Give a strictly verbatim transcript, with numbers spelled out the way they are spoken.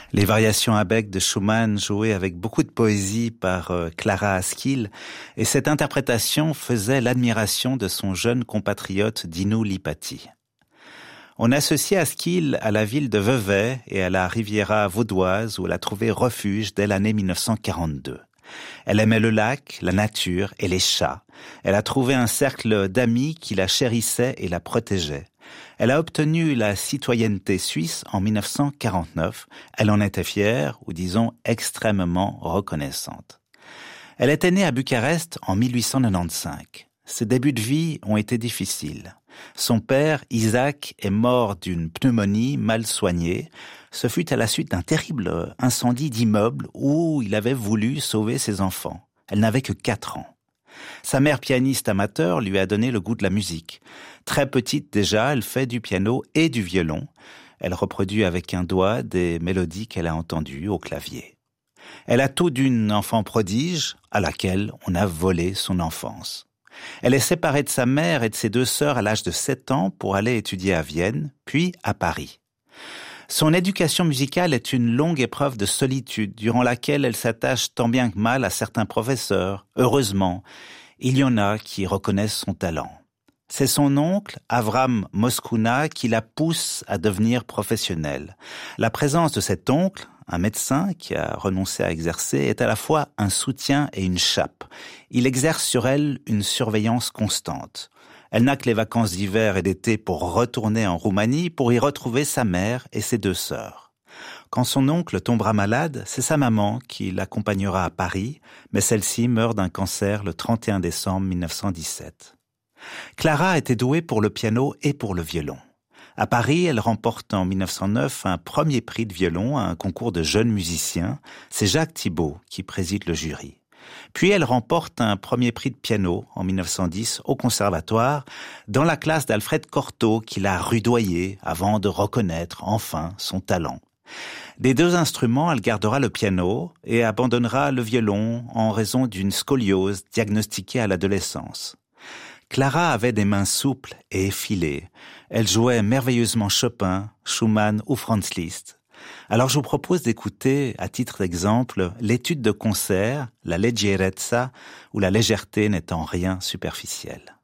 Les variations à bec de Schumann jouées avec beaucoup de poésie par euh, Clara Askill, et cette interprétation faisait l'admiration de son jeune compatriote Dino Lipatti. On associait Askill à la ville de Vevey et à la Riviera vaudoise où elle a trouvé refuge dès l'année mille neuf cent quarante-deux. Elle aimait le lac, la nature et les chats. Elle a trouvé un cercle d'amis qui la chérissaient et la protégeaient. Elle a obtenu la citoyenneté suisse en mille neuf cent quarante-neuf. Elle en était fière, ou disons extrêmement reconnaissante. Elle était née à Bucarest en mille huit cent quatre-vingt-quinze. Ses débuts de vie ont été difficiles. Son père, Isaac, est mort d'une pneumonie mal soignée. Ce fut à la suite d'un terrible incendie d'immeuble où il avait voulu sauver ses enfants. Elle n'avait que quatre ans. Sa mère pianiste amateur lui a donné le goût de la musique. Très petite déjà, elle fait du piano et du violon. Elle reproduit avec un doigt des mélodies qu'elle a entendues au clavier. Elle a tout d'une enfant prodige à laquelle on a volé son enfance. Elle est séparée de sa mère et de ses deux sœurs à l'âge de sept ans pour aller étudier à Vienne, puis à Paris. Son éducation musicale est une longue épreuve de solitude durant laquelle elle s'attache tant bien que mal à certains professeurs. Heureusement, il y en a qui reconnaissent son talent. C'est son oncle, Avram Moskouna, qui la pousse à devenir professionnelle. La présence de cet oncle, un médecin qui a renoncé à exercer, est à la fois un soutien et une chape. Il exerce sur elle une surveillance constante. Elle n'a que les vacances d'hiver et d'été pour retourner en Roumanie pour y retrouver sa mère et ses deux sœurs. Quand son oncle tombera malade, c'est sa maman qui l'accompagnera à Paris, mais celle-ci meurt d'un cancer le trente et un décembre mille neuf cent dix-sept. Clara était douée pour le piano et pour le violon. À Paris, elle remporte en mille neuf cent neuf un premier prix de violon à un concours de jeunes musiciens. C'est Jacques Thibaud qui préside le jury. Puis elle remporte un premier prix de piano en mille neuf cent dix au conservatoire dans la classe d'Alfred Cortot qui l'a rudoyée avant de reconnaître enfin son talent. Des deux instruments, elle gardera le piano et abandonnera le violon en raison d'une scoliose diagnostiquée à l'adolescence. Clara avait des mains souples et effilées. Elle jouait merveilleusement Chopin, Schumann ou Franz Liszt. Alors je vous propose d'écouter, à titre d'exemple, l'étude de concert, la leggerezza, où la légèreté n'est en rien superficielle.